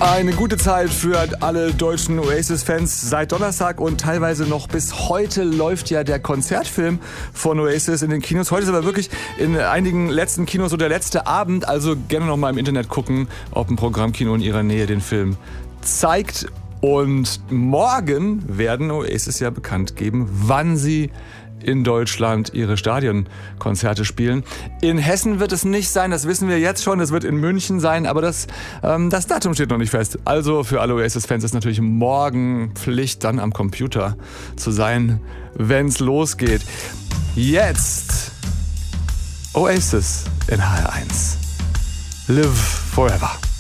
Eine gute Zeit für alle deutschen Oasis-Fans. Seit Donnerstag und teilweise noch bis heute läuft ja der Konzertfilm von Oasis in den Kinos. Heute ist aber wirklich in einigen letzten Kinos so der letzte Abend. Also gerne noch mal im Internet gucken, ob ein Programmkino in Ihrer Nähe den Film zeigt. Und morgen werden Oasis ja bekannt geben, wann sie in Deutschland ihre Stadionkonzerte spielen. In Hessen wird es nicht sein, das wissen wir jetzt schon. Es wird in München sein, aber das Datum steht noch nicht fest. Also für alle Oasis-Fans ist natürlich morgen Pflicht, dann am Computer zu sein, wenn's losgeht. Jetzt Oasis in HR1. Live Forever.